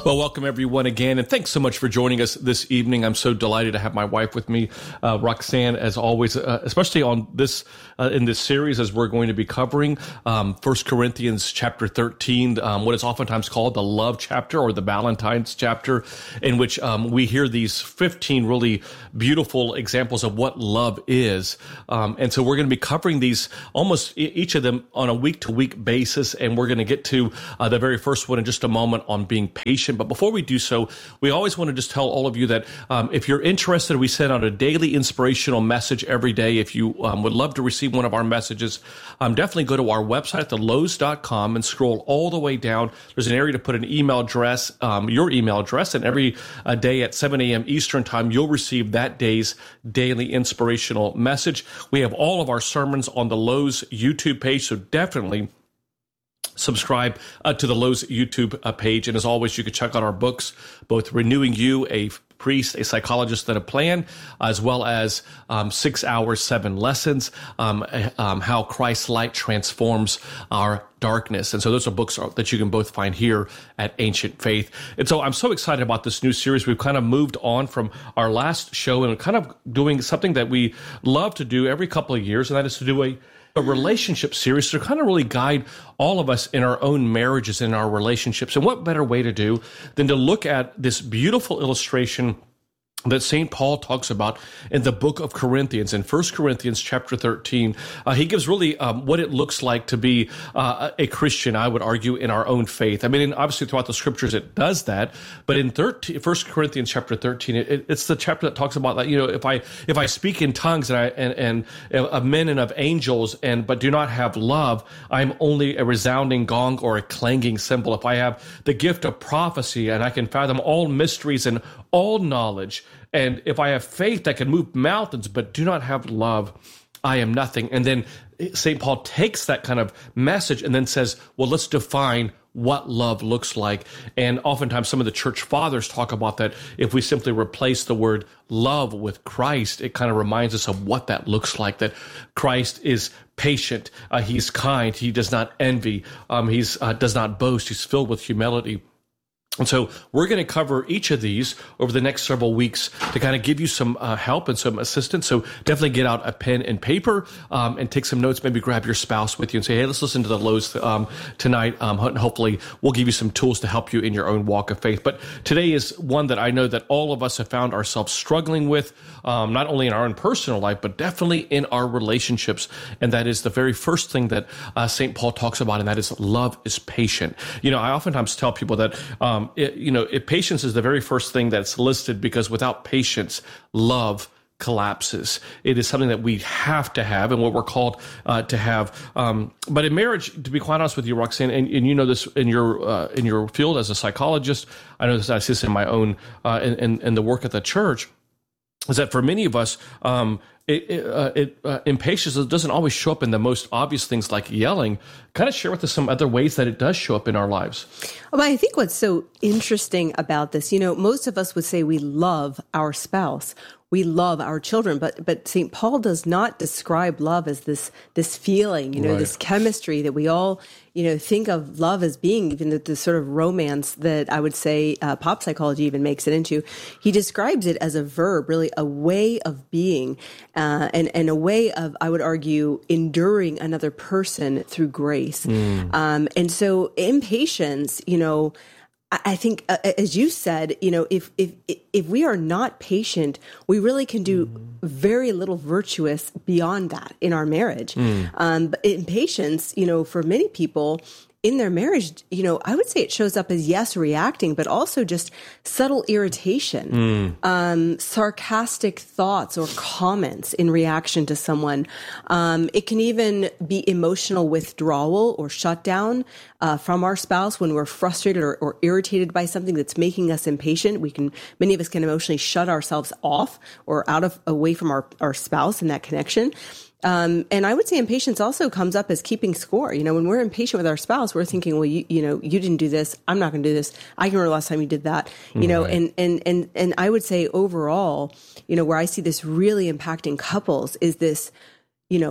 Well, welcome everyone again, and thanks so much for joining us this evening. I'm so delighted to have my wife with me, Roxanne, as always, especially on this in this series as we're going to be covering 1 Corinthians chapter 13, what is oftentimes called the love chapter or the Valentine's chapter, in which we hear these 15 really beautiful examples of what love is. And so we're going to be covering these almost each of them on a week-to-week basis, and we're going to get to the very first one in just a moment on being patient. But before we do so, we always want to just tell all of you that if you're interested, we send out a daily inspirational message every day. If you would love to receive one of our messages, definitely go to our website at thelowe's.com and scroll all the way down. There's an area to put an email address, your email address, and every day at 7 a.m. Eastern time, you'll receive that day's daily inspirational message. We have all of our sermons on the Lowe's YouTube page, so definitely subscribe to the Lowe's YouTube page. And as always, you can check out our books, both Renewing You, a Priest, a Psychologist, and a Plan, as well as 6 Hours, 7 Lessons, How Christ's Light Transforms Our Darkness. And so those are books that you can both find here at Ancient Faith. And so I'm so excited about this new series. We've kind of moved on from our last show and kind of doing something that we love to do every couple of years, and that is to do a relationship series to kind of really guide all of us in our own marriages, in our relationships. And what better way to do than to look at this beautiful illustration that St. Paul talks about in the book of Corinthians, in 1 Corinthians chapter 13. He gives really what it looks like to be a Christian, I would argue, in our own faith. I mean, obviously throughout the scriptures it does that, but in 1 Corinthians chapter 13, it's the chapter that talks about that, you know, if I speak in tongues and of men and of angels, but do not have love, I'm only a resounding gong or a clanging cymbal. If I have the gift of prophecy and I can fathom all mysteries and all knowledge, and if I have faith that can move mountains but do not have love, I am nothing. And then St. Paul takes that kind of message and then says, well, let's define what love looks like. And oftentimes some of the church fathers talk about that. If we simply replace the word love with Christ, it kind of reminds us of what that looks like, that Christ is patient, he's kind, he does not envy, he does not boast, he's filled with humility. And so we're going to cover each of these over the next several weeks to kind of give you some help and some assistance. So definitely get out a pen and paper and take some notes. Maybe grab your spouse with you and say, hey, let's listen to the Lowe's tonight. And hopefully we'll give you some tools to help you in your own walk of faith. But today is one that I know that all of us have found ourselves struggling with, not only in our own personal life, but definitely in our relationships. And that is the very first thing that St. Paul talks about, and that is love is patient. You know, I oftentimes tell people that, patience is the very first thing that's listed, because without patience, love collapses. It is something that we have to have and what we're called to have. But in marriage, to be quite honest with you, Roxanne, and you know this in your field as a psychologist, I know this, I see this in my own, in the work at the church, is that for many of us, impatience doesn't always show up in the most obvious things like yelling. Kind of share with us some other ways that it does show up in our lives. Well, I think what's so interesting about this, you know, most of us would say we love our spouse, we love our children, but St. Paul does not describe love as this feeling, you know, right, this chemistry that we all, you know, think of love as being, even the sort of romance that I would say pop psychology even makes it into. He describes it as a verb, really a way of being, and a way of, I would argue, enduring another person through grace. And so impatience, you know, I think, as you said, you know, if we are not patient, we really can do very little virtuous beyond that in our marriage. But impatience, you know, for many people in their marriage, you know, I would say it shows up as, yes, reacting, but also just subtle irritation, sarcastic thoughts or comments in reaction to someone. It can even be emotional withdrawal or shutdown from our spouse when we're frustrated or irritated by something that's making us impatient. Many of us can emotionally shut ourselves off or away from our spouse in that connection. And I would say impatience also comes up as keeping score. You know, when we're impatient with our spouse, we're thinking, well, you didn't do this. I'm not going to do this. I can remember last time you did that. You know, and I would say overall, you know, where I see this really impacting couples is this, you know,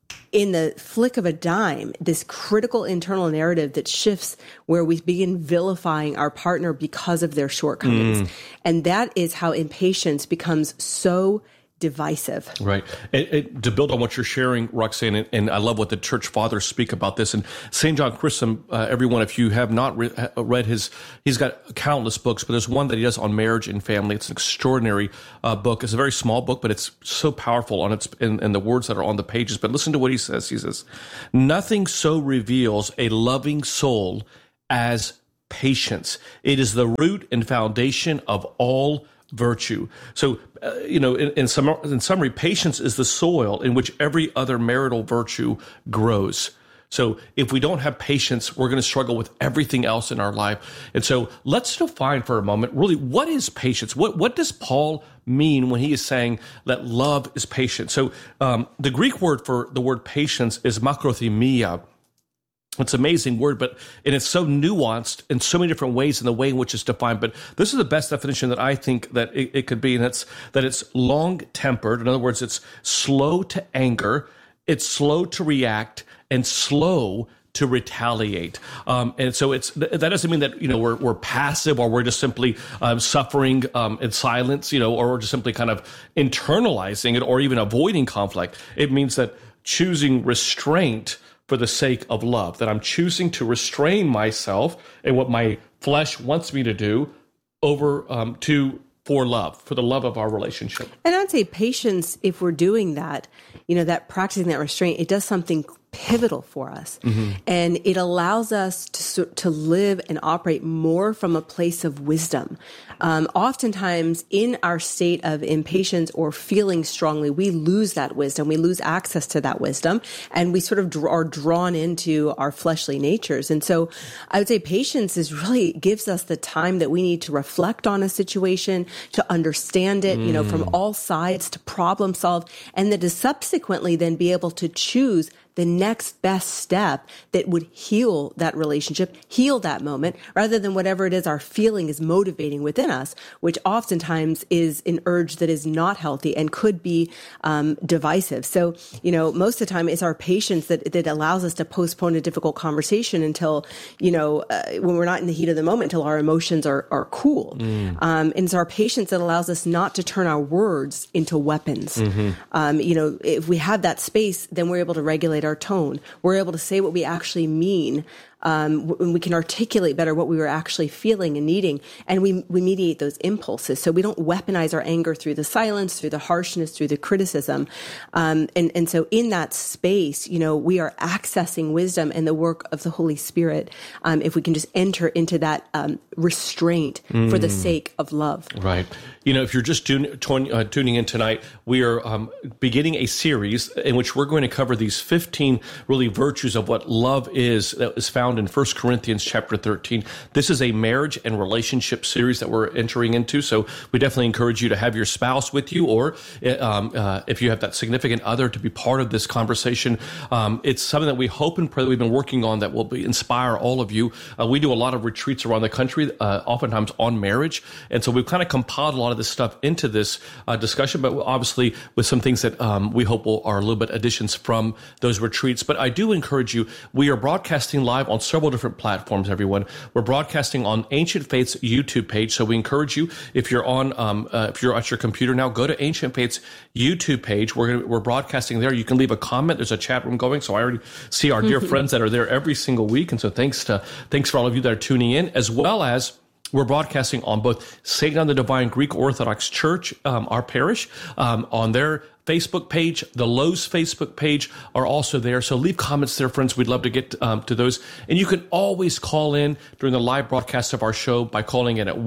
in the flick of a dime, this critical internal narrative that shifts where we begin vilifying our partner because of their shortcomings. And that is how impatience becomes so divisive. Right. To build on what you're sharing, Roxanne, and I love what the church fathers speak about this. And St. John Chrysostom, everyone, if you have not read he's got countless books, but there's one that he does on marriage and family. It's an extraordinary book. It's a very small book, but it's so powerful in the words that are on the pages. But listen to what he says. He says, "Nothing so reveals a loving soul as patience. It is the root and foundation of all virtue." So, in summary, patience is the soil in which every other marital virtue grows. So if we don't have patience, we're going to struggle with everything else in our life. And so let's define for a moment, really, what is patience? What does Paul mean when he is saying that love is patient? So the Greek word for the word patience is makrothymia. It's an amazing word, and it's so nuanced in so many different ways in the way in which it's defined. But this is the best definition that I think that it could be, and it's that it's long-tempered. In other words, it's slow to anger, it's slow to react, and slow to retaliate. And so that doesn't mean that, we're passive or we're just simply suffering in silence, or we're just simply kind of internalizing it or even avoiding conflict. It means that choosing restraint for the sake of love, that I'm choosing to restrain myself and what my flesh wants me to do for love, for the love of our relationship. And I'd say patience, if we're doing that, that practicing that restraint, it does something pivotal for us. And it allows us to live and operate more from a place of wisdom. Oftentimes in our state of impatience or feeling strongly, we lose that wisdom. We lose access to that wisdom, and we sort of are drawn into our fleshly natures. And so I would say patience really gives us the time that we need to reflect on a situation, to understand it, from all sides, to problem solve, and then to subsequently then be able to choose the next best step that would heal that relationship, heal that moment, rather than whatever it is our feeling is motivating within us, which oftentimes is an urge that is not healthy and could be divisive. So, most of the time it's our patience that allows us to postpone a difficult conversation until, when we're not in the heat of the moment, until our emotions are cool. And it's our patience that allows us not to turn our words into weapons. If we have that space, then we're able to regulate our tone. We're able to say what we actually mean. We can articulate better what we were actually feeling and needing, and we mediate those impulses. So we don't weaponize our anger through the silence, through the harshness, through the criticism. And so in that space, we are accessing wisdom and the work of the Holy Spirit if we can just enter into that restraint for the sake of love. Right. If you're just tuning in tonight, we are beginning a series in which we're going to cover these 15 really virtues of what love is, that is found in 1 Corinthians chapter 13. This is a marriage and relationship series that we're entering into, so we definitely encourage you to have your spouse with you, or if you have that significant other, to be part of this conversation. It's something that we hope and pray that we've been working on that will inspire all of you. We do a lot of retreats around the country, oftentimes on marriage, and so we've kind of compiled a lot of this stuff into this discussion, but obviously with some things that we hope are a little bit additions from those retreats. But I do encourage you, we are broadcasting live on several different platforms, everyone. We're broadcasting on Ancient Faith's YouTube page, so we encourage you, if you're at your computer now, go to Ancient Faith's YouTube page. We're broadcasting there. You can leave a comment. There's a chat room going, so I already see our dear friends that are there every single week, and so thanks for all of you that are tuning in, as well as we're broadcasting on both St. John the Divine Greek Orthodox Church, our parish, on their Facebook page. The Lowe's Facebook page are also there. So leave comments there, friends. We'd love to get to those. And you can always call in during the live broadcast of our show by calling in at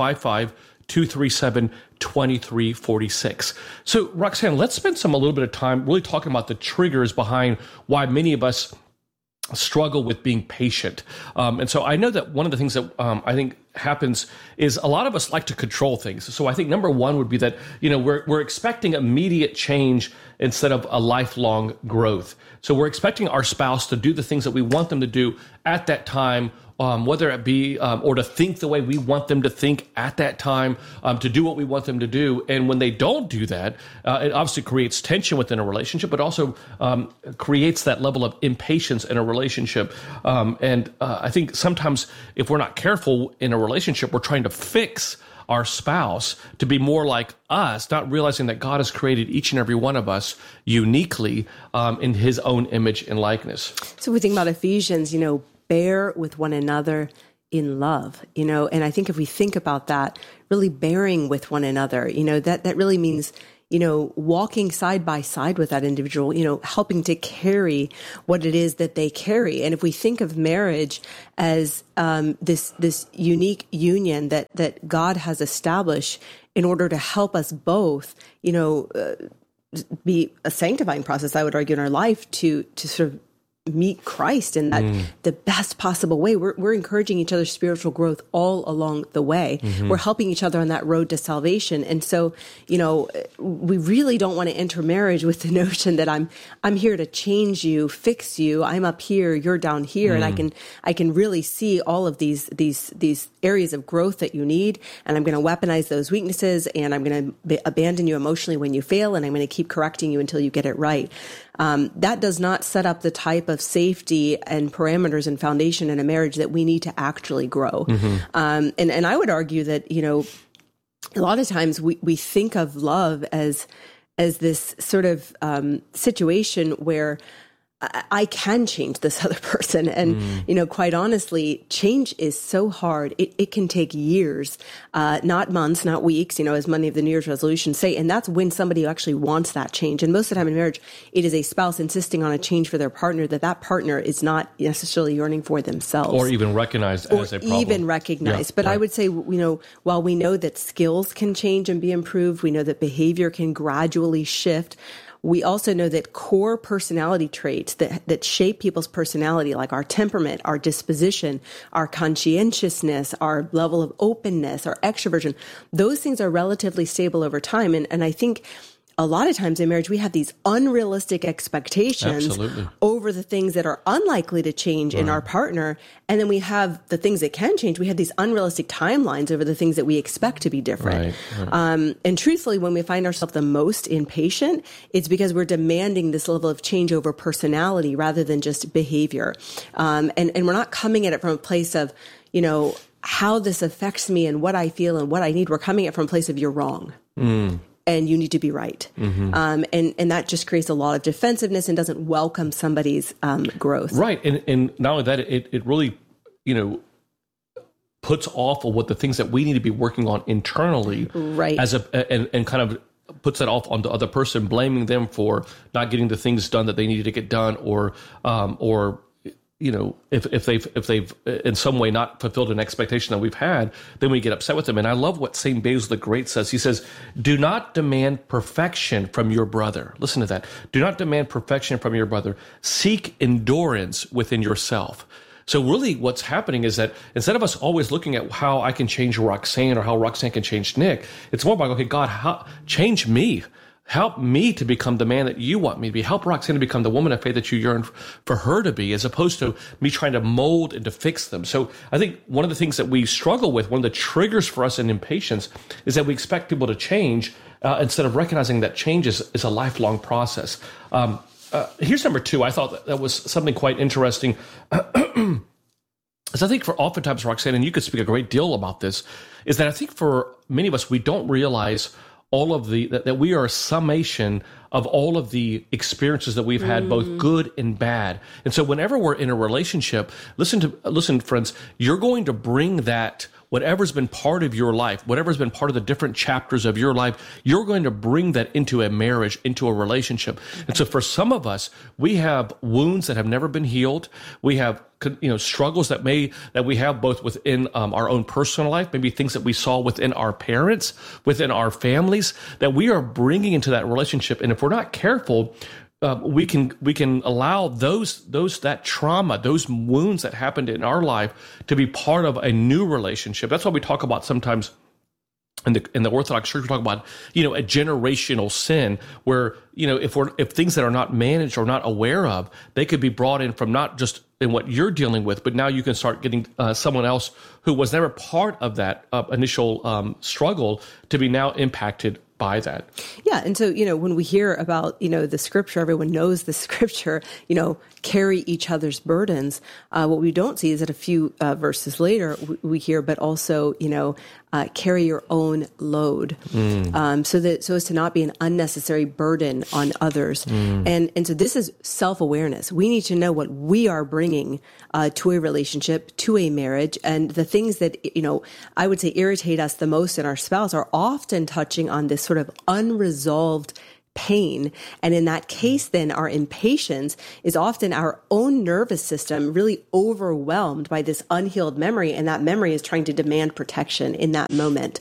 1-855-237-2346. So, Roxanne, let's spend a little bit of time really talking about the triggers behind why many of us struggle with being patient. And so I know that one of the things that I think happens is a lot of us like to control things. So I think number one would be that, we're expecting immediate change instead of a lifelong growth. So we're expecting our spouse to do the things that we want them to do at that time whether it be or to think the way we want them to think at that time, to do what we want them to do. And when they don't do that, it obviously creates tension within a relationship, but also creates that level of impatience in a relationship. And I think sometimes if we're not careful in a relationship, we're trying to fix our spouse to be more like us, not realizing that God has created each and every one of us uniquely in his own image and likeness. So we think about Ephesians, bear with one another in love, and I think if we think about that, really bearing with one another, that really means, walking side by side with that individual, helping to carry what it is that they carry. And if we think of marriage as this unique union that God has established in order to help us both, be a sanctifying process, I would argue, in our life to sort of meet Christ in that the best possible way. We're encouraging each other's spiritual growth all along the way. Mm-hmm. We're helping each other on that road to salvation. And so, we really don't want to enter marriage with the notion that I'm here to change you, fix you. I'm up here, you're down here. And I can really see all of these areas of growth that you need. And I'm going to weaponize those weaknesses, and I'm going to abandon you emotionally when you fail. And I'm going to keep correcting you until you get it right. That does not set up the type of safety and parameters and foundation in a marriage that we need to actually grow. Mm-hmm. And I would argue that, a lot of times we think of love as this sort of situation where I can change this other person. And, quite honestly, change is so hard. It can take years, not months, not weeks, as many of the New Year's resolutions say. And that's when somebody actually wants that change. And most of the time in marriage, it is a spouse insisting on a change for their partner that partner is not necessarily yearning for themselves. Or even recognized as a problem. Even recognized. Yeah, but right. I would say, while we know that skills can change and be improved, we know that behavior can gradually shift. We also know that core personality traits that shape people's personality, like our temperament, our disposition, our conscientiousness, our level of openness, our extroversion, those things are relatively stable over time. And I think a lot of times in marriage, we have these unrealistic expectations over the things that are unlikely to change in our partner. And then we have the things that can change. We have these unrealistic timelines over the things that we expect to be different. Right. And truthfully, when we find ourselves the most impatient, it's because we're demanding this level of change over personality rather than just behavior. And we're not coming at it from a place of, how this affects me and what I feel and what I need. We're coming at it from a place of you're wrong. And you need to be right. Mm-hmm. And that just creates a lot of defensiveness and doesn't welcome somebody's growth. Right. And not only that, it really, puts off of what the things that we need to be working on internally. Right. And kind of puts that off on the other person, blaming them for not getting the things done that they needed to get done, or if they've in some way not fulfilled an expectation that we've had, then we get upset with them. And I love what St. Basil the Great says. He says, do not demand perfection from your brother. Listen to that. Do not demand perfection from your brother. Seek endurance within yourself. So really what's happening is that instead of us always looking at how I can change Roxanne or how Roxanne can change Nick, it's more about, okay, God, change me. Help me to become the man that you want me to be. Help Roxanne to become the woman of faith that you yearn for her to be, as opposed to me trying to mold and to fix them. So I think one of the things that we struggle with, one of the triggers for us in impatience, is that we expect people to change instead of recognizing that change is a lifelong process. Here's number two. I thought that was something quite interesting. Is I think for oftentimes, Roxanne, and you could speak a great deal about this, is that I think for many of us, we don't realize all of that we are a summation of all of the experiences that we've had, both good and bad. And so whenever we're in a relationship, listen, friends, you're going to bring that, whatever's been part of your life, whatever's been part of the different chapters of your life, you're going to bring that into a marriage, into a relationship. And so for some of us, we have wounds that have never been healed. We have struggles that we have both within our own personal life, maybe things that we saw within our parents, within our families, that we are bringing into that relationship. And if we're not careful, we can allow that trauma, those wounds that happened in our life, to be part of a new relationship. That's why we talk about sometimes in the Orthodox Church, we talk about, a generational sin where, if things that are not managed or not aware of, they could be brought in from not just in what you're dealing with, but now you can start getting someone else who was never part of that initial struggle to be now impacted by that. Yeah. And so, when we hear about, the scripture, everyone knows the scripture, carry each other's burdens. What we don't see is that a few verses later we hear, but also, carry your own load, so as to not be an unnecessary burden on others. And so this is self-awareness. We need to know what we are bringing to a relationship, to a marriage, and the things that, I would say irritate us the most in our spouse are often touching on this sort of unresolved pain. And in that case, then our impatience is often our own nervous system really overwhelmed by this unhealed memory. And that memory is trying to demand protection in that moment.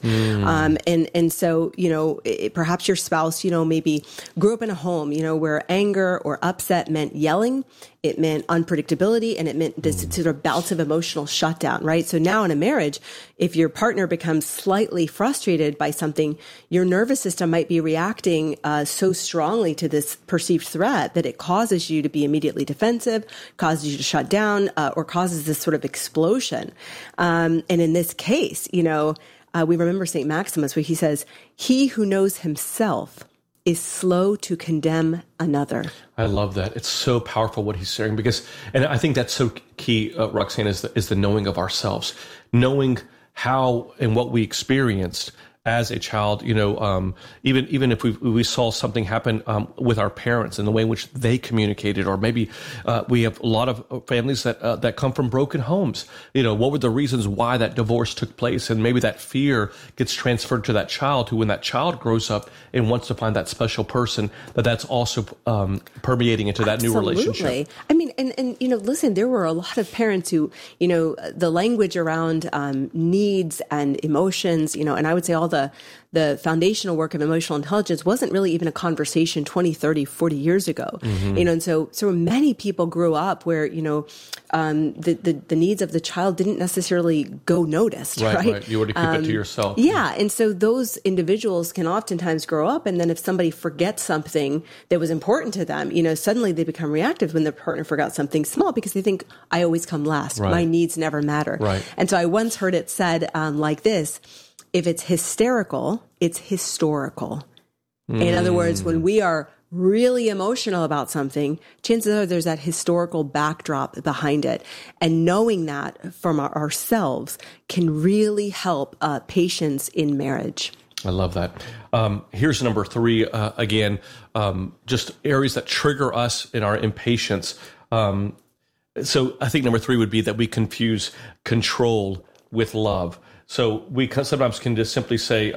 And so, perhaps your spouse, maybe grew up in a home, where anger or upset meant yelling. It meant unpredictability, and it meant this sort of bouts of emotional shutdown, right? So now in a marriage, if your partner becomes slightly frustrated by something, your nervous system might be reacting so strongly to this perceived threat that it causes you to be immediately defensive, causes you to shut down, or causes this sort of explosion. And in this case, we remember St. Maximus, where he says, "He who knows himself is slow to condemn another." I love that. It's so powerful what he's saying, and I think that's so key, Roxanne, is the knowing of ourselves, knowing how and what we experienced as a child, even if we saw something happen with our parents and the way in which they communicated, or maybe we have a lot of families that come from broken homes. What were the reasons why that divorce took place? And maybe that fear gets transferred to that child, who when that child grows up and wants to find that special person, that's also permeating into that new relationship. I mean, and listen, there were a lot of parents who, the language around needs and emotions, and I would say all the foundational work of emotional intelligence wasn't really even a conversation 20, 30, 40 years ago. And so many people grew up where, the needs of the child didn't necessarily go noticed, right? You were to keep it to yourself. Yeah. And so those individuals can oftentimes grow up, and then if somebody forgets something that was important to them, suddenly they become reactive when their partner forgot something small, because they think, I always come last. Right. My needs never matter. Right. And so I once heard it said like this: if it's hysterical, it's historical. In other words, when we are really emotional about something, chances are there's that historical backdrop behind it. And knowing that from ourselves can really help patience in marriage. I love that. Here's number 3, again, just areas that trigger us in our impatience. So I think number 3 would be that we confuse control with love. So we sometimes can just simply say,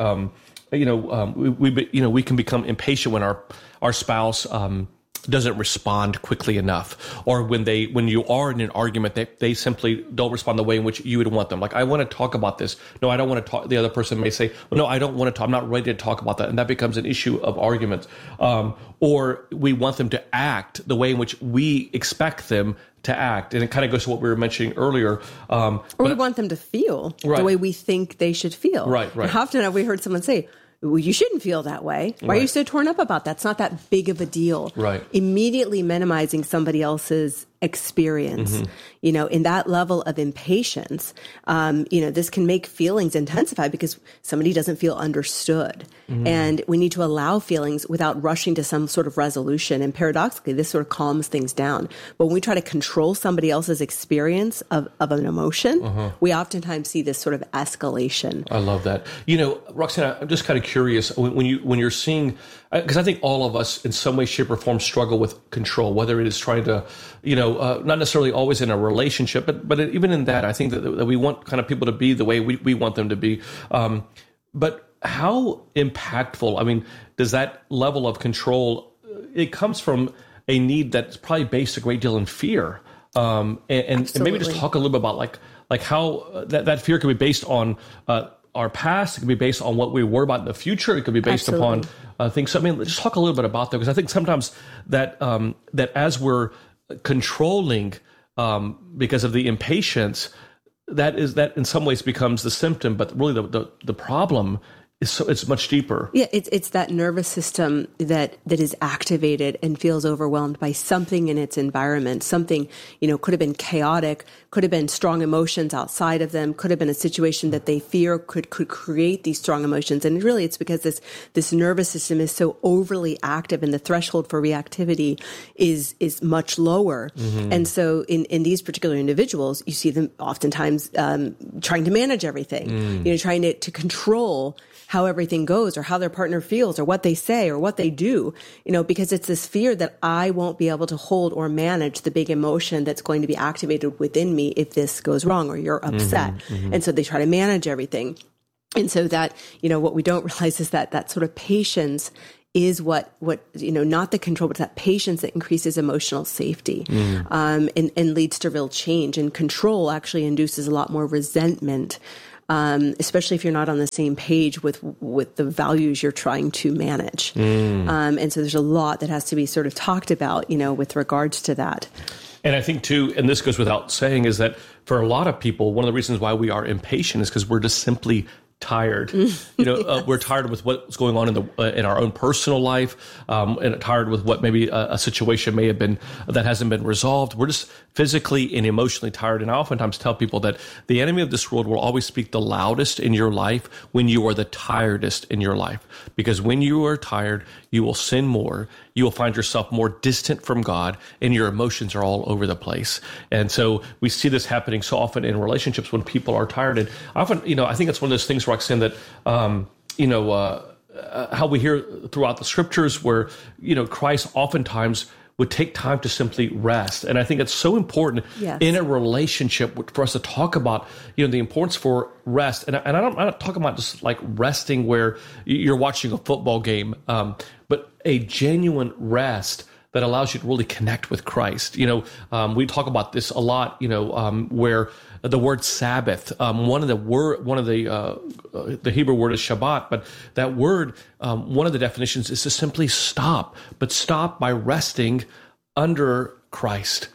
we can become impatient when our spouse doesn't respond quickly enough, or when you are in an argument, they simply don't respond the way in which you would want them. Like, I want to talk about this. No, I don't want to talk. The other person may say, well, no, I don't want to talk. I'm not ready to talk about that. And that becomes an issue of argument. Or we want them to act the way in which we expect them to act. And it kind of goes to what we were mentioning earlier. Or we want them to feel the way we think they should feel. Right. And how often have we heard someone say, well, you shouldn't feel that way. Why are you so torn up about that? It's not that big of a deal. Right. Immediately minimizing somebody else's experience, in that level of impatience, this can make feelings intensify because somebody doesn't feel understood. And we need to allow feelings without rushing to some sort of resolution. And paradoxically, this sort of calms things down. But when we try to control somebody else's experience of an emotion, we oftentimes see this sort of escalation. I love that. Roxanne, I'm just kind of curious when you're seeing, because I think all of us in some way, shape, or form struggle with control, whether it is trying to, not necessarily always in a relationship, but even in that, I think that we want kind of people to be the way we want them to be. But how impactful, does that level of control, it comes from a need that's probably based a great deal in fear. And maybe just talk a little bit about like how that fear could be based on our past. It could be based on what we worry about in the future. It could be based upon things. So, just talk a little bit about that, because I think sometimes that as we're controlling because of the impatience, that in some ways becomes the symptom, but really the problem it's much deeper. Yeah, it's that nervous system that is activated and feels overwhelmed by something in its environment. Something, could have been chaotic, could have been strong emotions outside of them, could have been a situation that they fear could create these strong emotions. And really, it's because this nervous system is so overly active, and the threshold for reactivity is much lower. Mm-hmm. And so, in these particular individuals, you see them oftentimes trying to manage everything, trying to control how everything goes, or how their partner feels, or what they say, or what they do, because it's this fear that I won't be able to hold or manage the big emotion that's going to be activated within me if this goes wrong or you're upset. Mm-hmm. And so they try to manage everything. And so that, what we don't realize is that sort of patience is what not the control, but that patience that increases emotional safety, and leads to real change. And control actually induces a lot more resentment, especially if you're not on the same page with the values you're trying to manage. And so there's a lot that has to be sort of talked about, with regards to that. And I think too, and this goes without saying, is that for a lot of people, one of the reasons why we are impatient is because we're just simply tired. Yes. We're tired with what's going on in our own personal life, and tired with what maybe a situation may have been that hasn't been resolved. We're just physically and emotionally tired. And I oftentimes tell people that the enemy of this world will always speak the loudest in your life when you are the tiredest in your life. Because when you are tired, you will sin more. You will find yourself more distant from God, and your emotions are all over the place. And so we see this happening so often in relationships when people are tired. And often, I think it's one of those things, Roxanne, that, how we hear throughout the scriptures where, Christ oftentimes would take time to simply rest. And I think it's so important in a relationship for us to talk about, the importance for rest. And I'm not talking about just like resting where you're watching a football game, but a genuine rest that allows you to really connect with Christ. We talk about this a lot, where the word Sabbath, one of the Hebrew word is Shabbat, but that word, one of the definitions is to simply stop, but stop by resting under Christ.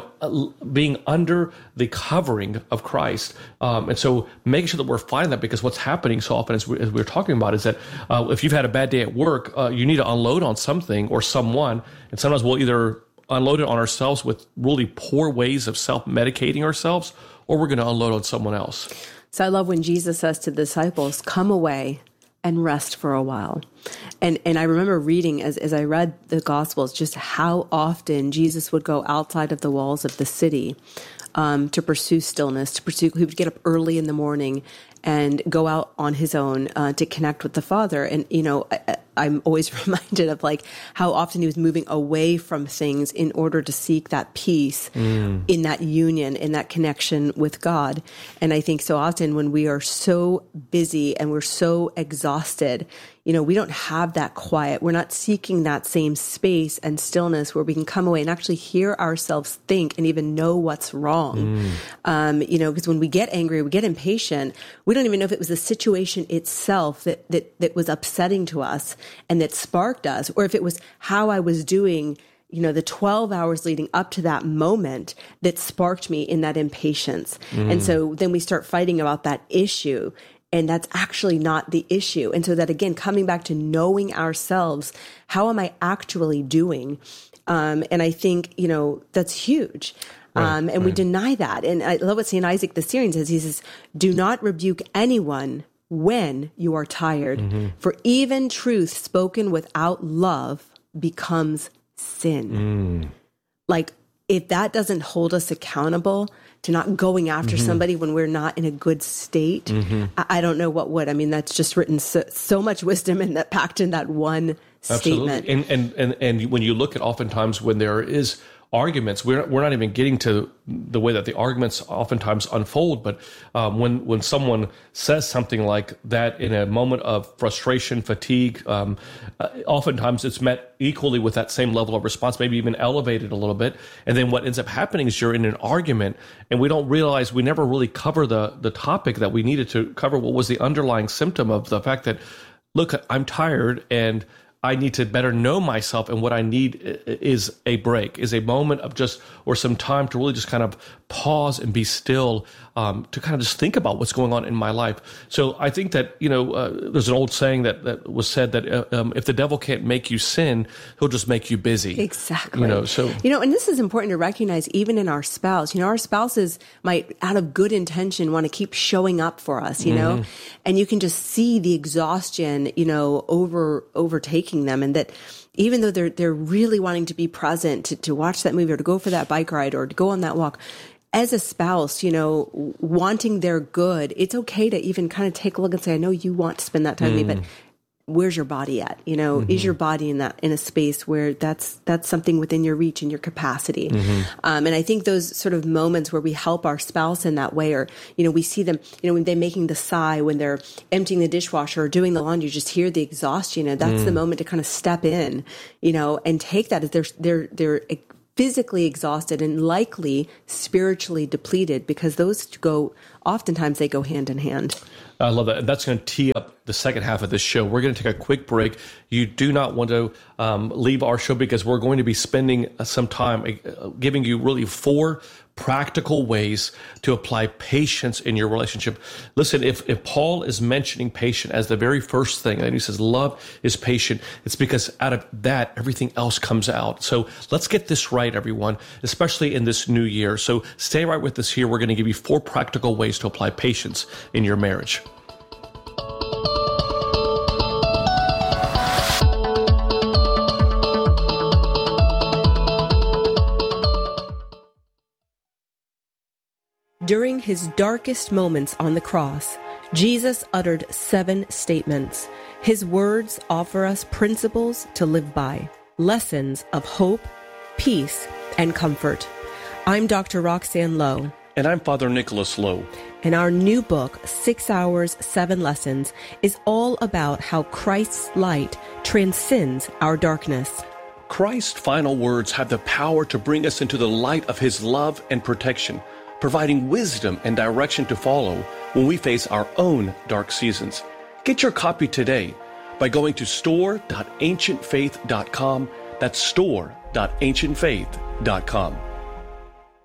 Being under the covering of Christ. And so making sure that we're finding that, because what's happening so often, as we're talking about, is that if you've had a bad day at work, you need to unload on something or someone. And sometimes we'll either unload it on ourselves with really poor ways of self-medicating ourselves, or we're going to unload on someone else. So I love when Jesus says to the disciples, come away and rest for a while. And I remember reading as I read the Gospels, just how often Jesus would go outside of the walls of the city to pursue stillness, he would get up early in the morning and go out on his own to connect with the Father. And, I'm always reminded of like how often he was moving away from things in order to seek that peace in that union, in that connection with God. And I think so often when we are so busy and we're so exhausted, we don't have that quiet. We're not seeking that same space and stillness where we can come away and actually hear ourselves think and even know what's wrong. Because when we get angry, we get impatient, we don't even know if it was the situation itself that was upsetting to us and that sparked us, or if it was how I was doing, the 12 hours leading up to that moment that sparked me in that impatience. And so then we start fighting about that issue. And that's actually not the issue. And so that, again, coming back to knowing ourselves, how am I actually doing? And I think, that's huge. And we deny that. And I love what St. Isaac the Syrian says. He says, do not rebuke anyone when you are tired, for even truth spoken without love becomes sin. Like, if that doesn't hold us accountable to not going after somebody when we're not in a good state, I don't know what would. I mean, that's just written so much wisdom in that, packed in that one statement. And when you look at oftentimes when there is arguments, we're not even getting to the way that the arguments oftentimes unfold. But when someone says something like that in a moment of frustration, fatigue, oftentimes it's met equally with that same level of response, maybe even elevated a little bit. And then what ends up happening is you're in an argument, and we don't realize we never really cover the topic that we needed to cover. What was the underlying symptom of the fact that, look, I'm tired and I need to better know myself, and what I need is a break, is a moment of just, or some time to really just kind of pause and be still, to kind of just think about what's going on in my life. So I think that, there's an old saying that was said that if the devil can't make you sin, he'll just make you busy. Exactly. And this is important to recognize even in our spouse. Our spouses might, out of good intention, want to keep showing up for us, and you can just see the exhaustion, overtaking them, and that even though they're really wanting to be present, to watch that movie or to go for that bike ride or to go on that walk, as a spouse, wanting their good, it's okay to even kind of take a look and say, I know you want to spend that time with me, but where's your body at? Is your body in a space where that's something within your reach and your capacity? And I think those sort of moments where we help our spouse in that way, or, we see them, when they're making the sigh, when they're emptying the dishwasher or doing the laundry, you just hear the exhaustion. That's the moment to kind of step in, and take that as they're physically exhausted and likely spiritually depleted, because those oftentimes they go hand in hand. I love that. That's going to tee up the second half of this show. We're going to take a quick break. You do not want to leave our show, because we're going to be spending some time giving you really 4 practical ways to apply patience in your relationship. Listen, if Paul is mentioning patience as the very first thing, and he says love is patient, it's because out of that, everything else comes out. So let's get this right, everyone, especially in this new year. So stay right with us here. We're going to give you 4 practical ways to apply patience in your marriage. During his darkest moments on the cross, Jesus uttered 7 statements. His words offer us principles to live by, lessons of hope, peace, and comfort. I'm Dr. Roxanne Lowe. And I'm Father Nicholas Lowe. And our new book, 6 Hours, 7 Lessons, is all about how Christ's light transcends our darkness. Christ's final words have the power to bring us into the light of his love and protection, providing wisdom and direction to follow when we face our own dark seasons. Get your copy today by going to store.ancientfaith.com. That's store.ancientfaith.com.